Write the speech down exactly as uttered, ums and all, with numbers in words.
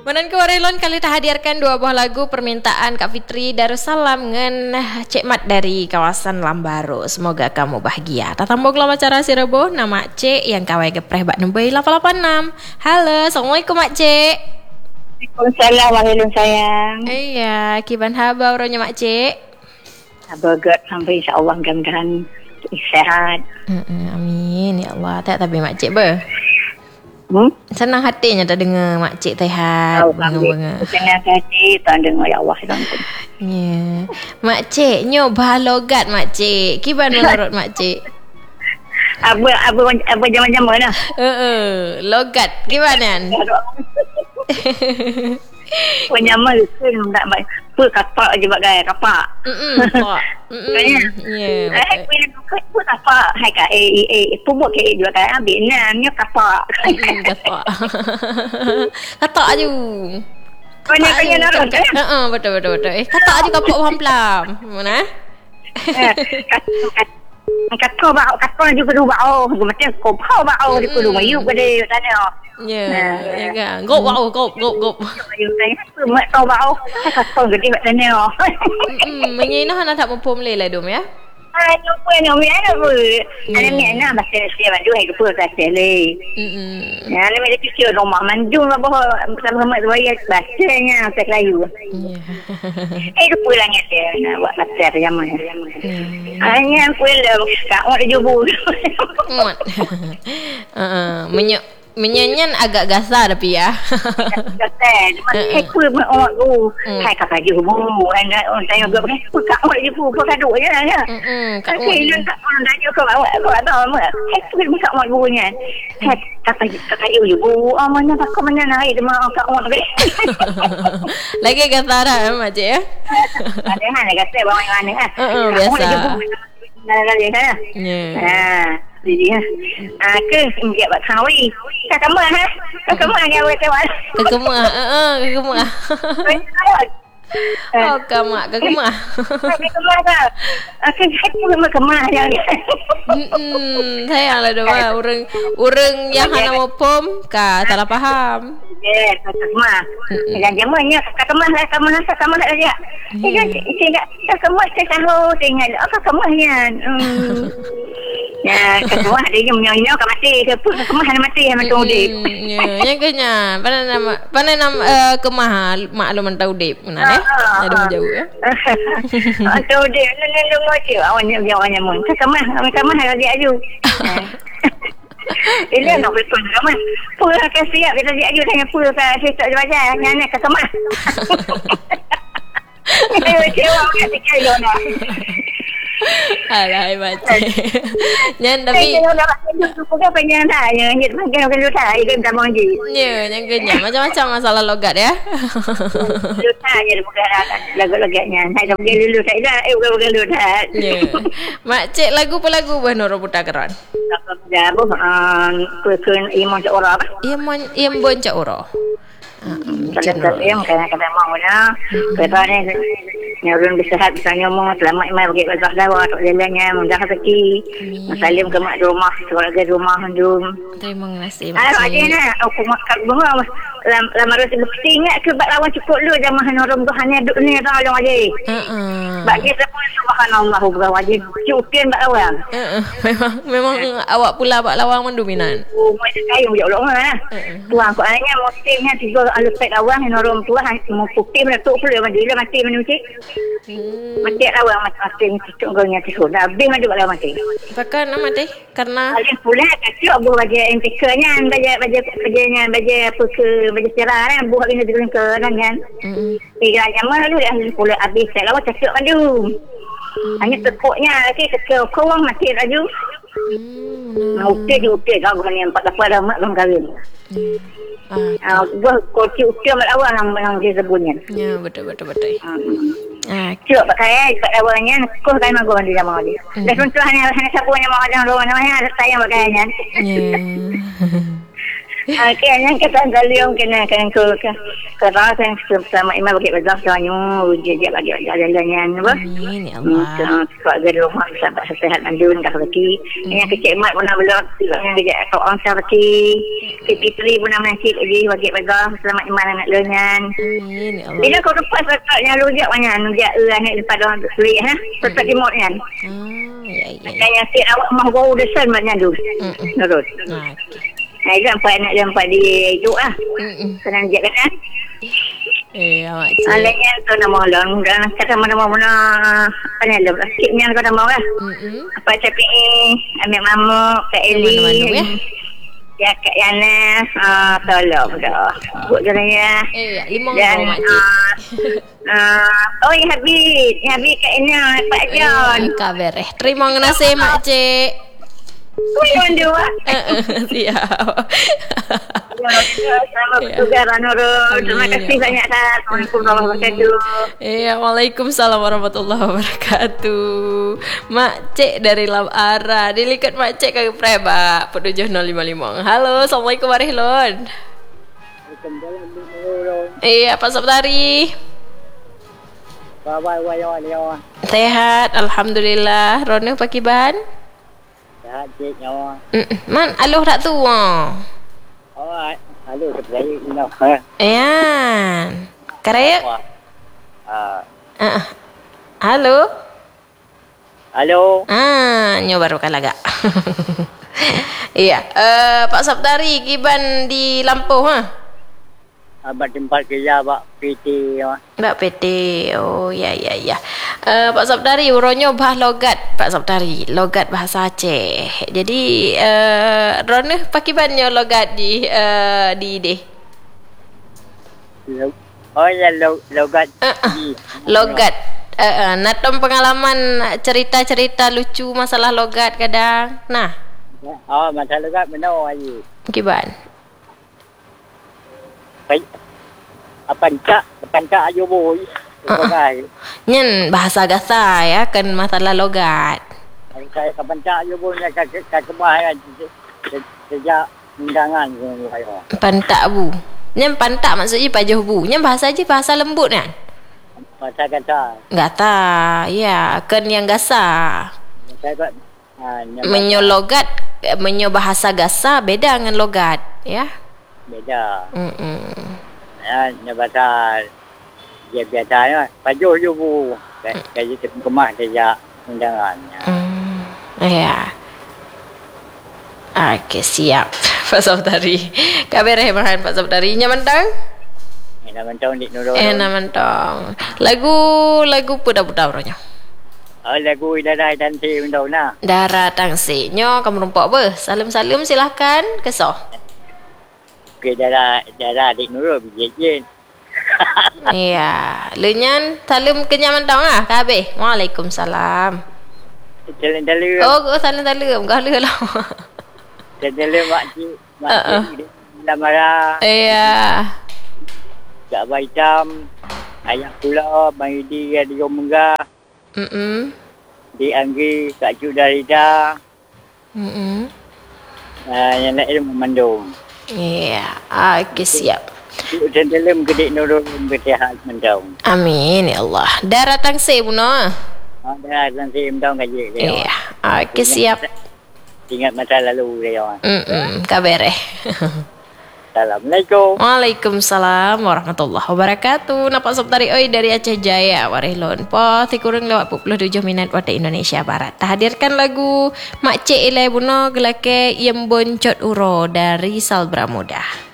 Menan ke Warelon kali tak hadirkan dua buah lagu permintaan Kak Fitri Darussalam dengan Cik Mat dari kawasan Lambaru. Semoga kamu bahagia. Tatambok lama cara si rebo nama Cik yang kawai gepreh bak nembai lapan lapan enam. Halo, Assalamualaikum Mak Cik. Waalaikumsalam Warelon sayang. Iya, kiban haba uronya Mak Cik. Berget sampai insya-Allah mudah-mudahan sehat. Mm-mm, amin ya Allah. Tak tapi Mak Cik ber. Hmm? Senang hatinya tak dengar Mak Cik tehat. Alhamdulillah. Senang hati tak dengar ya Allah. Ya. Yeah. Mak Cik, nyoba logat Mak Cik. Kiban menurut Mak Cik? Apa apa apa zaman-zaman dah. Uh, logat gimana? Penyamal kan tak baik. Apa kapak je bagai kapak. Hmm, kapak. Hmm. Ya. Eh, bila buka pun kapak. Hai kak eh eh pupuk ke juga kan ambil namanya kapak. Kapak. Katak aju. Banyak banyak narut kan? Heeh, betul betul betul. Eh, katak aju kapak pelan-pelan. Mana? Eh, kata bau kata juga dulu bau macam kau bau bau di kudu mayu gede tanya. Ya, ya kan. Gop bau gop gop gop. Mayu tanya mak tau bau. Kata gede tanya. Hmm, menginah nak tak mempom le lah dom ya. Ah, nyumpul nyumpul ada apa? Ada mana bahasa saya mandu hai lupa bahasa le. Hmm. Ya, ada mana kecil rumah mandu lah bah sama-sama saya bahasanya saya Melayu. Ya. Eh lupa lah ni dia nak buat bahasa yang mana. Hanya pulang kak orang jubu. Mat. Uh, menyo menyanyian agak gasar tapi ya. Gasar. Hai pun orang tu. Hai kakak jubu. Anak orang tanya juga kak orang jubu apa kaduk je ya. Hmm. Kak orang orang tanya kau awak kau tahu mak. Hai pun kak orang jubu nya. Hai kakak kakak jubu. Oh mana tak kau mana naik dia mak kak orang tu. Lagi gasar ah Mak Cik ya. Ada hanya gasar bawa yang mana ah. Uh, biasa. Lagi kan? Ya. Ah, jadi ah ke ingat buat tawi. Kak kemah ha? Kak kemah yang awak tahu. Kak kemah. Ha, kak kemah. Oh, kamak, kak kemah. Kak kemah tak? Aku aku kemah yang ni. Hmm, sayanglah doa orang orang yang hana mau pom ka salah faham. Ya, kak kemah. Yang jamannya kak kemah lah, kak kemah kak kemah tak dia. Dia dia kak kemah saya tahu tinggal. Oh, kak kemahnya. Hmm. Ya, kak kemah dia menyonya kak mati. Kak kemah nak mati yang macam udip. Ya, yang kenya. Pandai nama pandai nama kemah maklum tahu udip. Benar eh? Ada jauh ya. Tahu udip nendung macam awaknya awaknya mun. Kak kemah, kak kemah dia aju. Ini nak betul ramai. Pula ke siap kita dia aju tanya pula ke siap baca nyanyi ke kemah. Ayo cewa ke tikar yo nak. Alai baca. Nyan tapi kalau dah itu pun pengen dah ya hit makan kalau dah ikut sama lagi. Ya, yang kenya macam-macam masalah logat ya. Luta je bukan lagu-lagunya. Hai dah pergi dulu saya dah eh bukan dulu dah. Ya. Mak Cik lagu pelagu bah noro putar keran. Dah bu kun imon cak ora. Imon imon cak ora. Kalau yang kadang-kadang mau dah. Kata ni nyarun bersihat bisa ngomong selamat mai bagi keluarga dawa tok jalannya mudah rezeki. Salim ke mak di rumah keluarga di rumah handum. Terima kasih. Ah ajena aku makan bunga lam lamar rasa mesti ingat ke bak lawan cukup lu jamaah orang tu hanya duk ni dah long aje. Heeh. Bagi semua subhanallah berapa wajib cupian bak lawan. Heeh. Memang memang awak pula bak lawan mendominan. Oh macam kayu je Allah ah. Tuan kau hanya musimnya tiga alus pek lawan orang tua mau putih tu pula mandi mati menuci. Hmm. Mati awak mati cucuk gorengnya tu dah habis mati bak lawan mati. Pakai nama teh karena alih pula kacau buah baju antikernya baju baju bajunya baju apa ke baju cerah kan buah ini dengan ke kan. Hmm. Tiga jam lalu dah pula habis saya lawan cakap madu. Hanya tekuknya lagi kecil kawang mati laju. Hmm. Mau ukir ukir kau ni empat apa dah mak belum kahwin. Hmm. Ah, buah koci ukir mak awak yang yang dia sebutnya. Ya, betul betul betul. Hmm. Ah, cuk pakai kat awalnya kau kan mak gua di zaman dia. Dah contoh hanya hanya sabunya mak jangan ruang namanya saya pakainya. Ya. Okey, yang kata galiung kena kena ke ke kerana yang sama imam bagi bazar semuanya uji dia bagi jalan-jalan apa. Amin ya Allah. Sebab di rumah sampai sehat andun kat lagi. Yang kecil mat pun belum yang kerja kau orang sarki. Fitri pun nak nasi lagi bagi bazar selamat iman anak lengan. Amin ya Allah. Bila kau lepas kakaknya rujak banyak rujak eh anak lepas dah sulit ha. Tetap di mod kan. Ah, ya ya. Makanya si awak mah bau desan banyak tu. Terus. Okey. Nah, itu empat anak dia empat di itu ah. Senang je kan? Eh, awak cik. Alanya tu nama long dan kata mana mana apa ni lah sikitnya kau nama lah. Apa tapi ambil mama Kak Eli. Ya. Ya Kak Yana ah tolong dah. Buat jalan ya. Eh, limau Dan mak cik. ah oh ya Habib, ya Habib Kak Ina, Pak John. Kabar eh. Terima kasih mak cik. Kau yang dua. Siap. Selamat bertugas Nurul. Terima kasih banyak dah. Assalamualaikum warahmatullahi wabarakatuh. Eh, Waalaikumsalam warahmatullahi wabarakatuh. Mak Cik dari Lam Ara. Dilikat Mak Cik ke Preba tujuh nol lima lima. Halo, Assalamualaikum warahmatullahi wabarakatuh. Eh, apa Sabtari? Sehat, alhamdulillah. Rono pakiban? Sehat cik nyawa. Man, aluh tak tua. Oh, halo kepercayaan ini. Ayan. Karaya? Ah. Uh, halo? Halo. Ah, nyo baru kalaga. Iya, uh, Pak Sabtari giban di Lampung ha? Abang tempat kerja Pak P T. Mbak P T. Oh, ya ya ya. Uh, Pak Sabtari uronyo bah logat Pak Sabtari, logat bahasa Aceh. Jadi uh, rone pakibannya logat di uh, di deh. Oh ya log, logat. Uh, uh, logat. Uh, uh, natom pengalaman cerita-cerita lucu masalah logat kadang. Nah. Oh, masalah logat benar aja. Kiban. Baik. Apa cak, pancak ayo boy. Uh, nyen bahasa gasa ya kan masalah logat. Saya kapan cak ayo boy nak ke kemah sejak undangan saya. Pantak bu. Nyen pantak maksudnya pajuh bu. Nyen bahasa je bahasa lembut kan? Bahasa gasa. Gata, ya kan yang gasa. Saya kat menyo logat, menyo bahasa gasa beda dengan logat, ya. Beda. Hmm. Ya, nyabata dia biasanya pajuh je bu. Kaji ke kemah sejak undangan. Hmm. Ya. Okey, siap. Pak Sabtari. Kabar hemahan Pak Sabtari. Nyaman tang? Enak mentong dik Nurul. Enak mentong. Lagu lagu puda-puda orangnya. Oh, lagu Darah Tangsi mentong nah. Darah Tangsi. Nyo kamu rumpak ber. Salam-salam silahkan. Kesoh. Okey, darah darah dik Nurul bijik. Iya, lunyan salam kenyaman tau ah, kabeh. Waalaikumsalam. Jalan-jalan. Oh, salam-salam. Gala lah. Jalan-jalan makcik, makcik Lamara. Iya. Kak Abah Hitam, ayah pula, Bang Yudi, Radio Menggah. Mm-mm. Di Anggi, Kak Cuk Darida. Mm-mm. Uh, yang lain memandung. Iya, okey siap. Jalan-jalan kedik Nurul bersihat mentong. Amin ya Allah. Darah Tangsi buno. Oh, darah Tangsi mentong kaji. Iya, okey siap. Ingat masa lalu dia. Mm-mm, kabar eh. Assalamualaikum. Waalaikumsalam warahmatullahi wabarakatuh. Napa Sabtari oi dari Aceh Jaya Warilon. Po tikurung lewat dua puluh tujuh minit waktu Indonesia Barat. Hadirkan lagu Mak Cik Ilai Buno gelake Yembon Cot Uro dari Salbra Muda.